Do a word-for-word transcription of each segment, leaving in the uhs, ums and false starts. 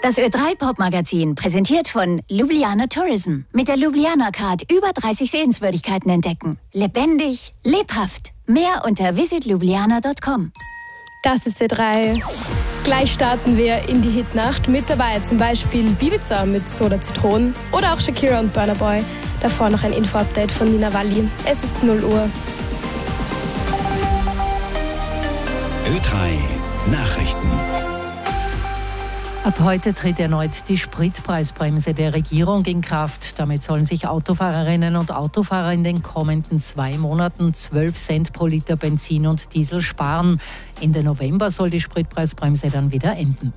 Das Ö drei Pop-Magazin, präsentiert von Ljubljana Tourism. Mit der Ljubljana Card über dreißig Sehenswürdigkeiten entdecken. Lebendig, lebhaft. Mehr unter visit ljubljana punkt com. Das ist Ö drei. Gleich starten wir in die Hitnacht. Mit dabei zum Beispiel Bibiza mit Soda Zitronen oder auch Shakira und Burna Boy. Davor noch ein Info-Update von Nina Walli. Es ist null Uhr. Ö drei Nachrichten. Ab heute tritt erneut die Spritpreisbremse der Regierung in Kraft. Damit sollen sich Autofahrerinnen und Autofahrer in den kommenden zwei Monaten zwölf Cent pro Liter Benzin und Diesel sparen. Ende November soll die Spritpreisbremse dann wieder enden.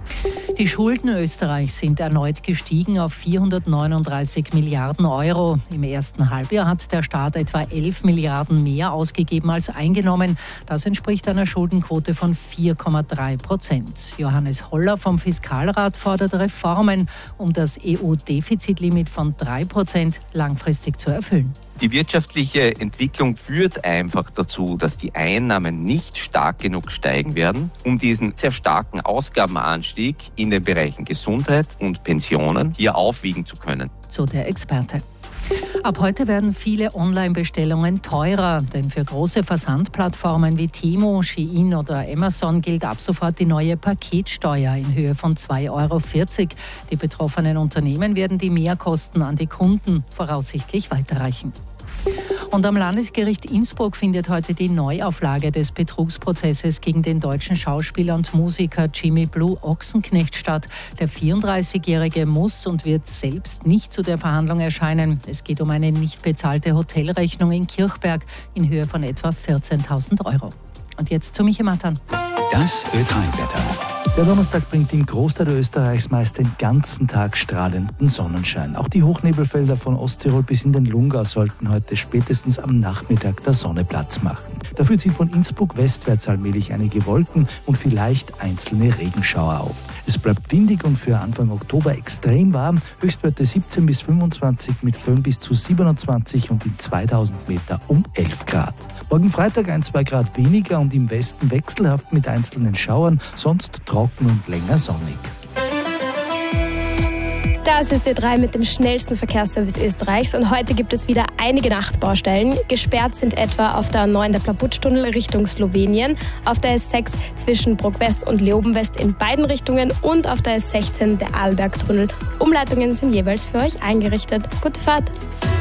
Die Schulden Österreichs sind erneut gestiegen auf vierhundertneununddreißig Milliarden Euro. Im ersten Halbjahr hat der Staat etwa elf Milliarden mehr ausgegeben als eingenommen. Das entspricht einer Schuldenquote von vier Komma drei Prozent. Johannes Holler vom Fiskalrat fordert Reformen, um das E U-Defizitlimit von drei Prozent langfristig zu erfüllen. Die wirtschaftliche Entwicklung führt einfach dazu, dass die Einnahmen nicht stark genug steigen werden, um diesen sehr starken Ausgabenanstieg in den Bereichen Gesundheit und Pensionen hier aufwiegen zu können. So der Experte. Ab heute werden viele Online-Bestellungen teurer, denn für große Versandplattformen wie Temu, Shein oder Amazon gilt ab sofort die neue Paketsteuer in Höhe von zwei Euro vierzig. Die betroffenen Unternehmen werden die Mehrkosten an die Kunden voraussichtlich weiterreichen. Und am Landesgericht Innsbruck findet heute die Neuauflage des Betrugsprozesses gegen den deutschen Schauspieler und Musiker Jimmy Blue Ochsenknecht statt. Der vierunddreißigjährige muss und wird selbst nicht zu der Verhandlung erscheinen. Es geht um eine nicht bezahlte Hotelrechnung in Kirchberg in Höhe von etwa vierzehntausend Euro. Und jetzt zu Michi Matan. Das Ö drei Wetter. Der Donnerstag bringt im Großteil Österreichs meist den ganzen Tag strahlenden Sonnenschein. Auch die Hochnebelfelder von Osttirol bis in den Lungau sollten heute spätestens am Nachmittag der Sonne Platz machen. Dafür ziehen von Innsbruck westwärts allmählich einige Wolken und vielleicht einzelne Regenschauer auf. Es bleibt windig und für Anfang Oktober extrem warm. Höchstwerte siebzehn bis fünfundzwanzig mit Föhn bis zu siebenundzwanzig und in zweitausend Meter um elf Grad. Morgen Freitag ein, zwei Grad weniger und im Westen wechselhaft mit einzelnen Schauern, sonst trocken und länger sonnig. Das ist Ö drei mit dem schnellsten Verkehrsservice Österreichs und heute gibt es wieder einige Nachtbaustellen. Gesperrt sind etwa auf der A neun der Plaputsch-Tunnel Richtung Slowenien, auf der S sechs zwischen Bruck-West und Leoben-West in beiden Richtungen und auf der S sechzehn der Arlberg-Tunnel. Umleitungen sind jeweils für euch eingerichtet. Gute Fahrt!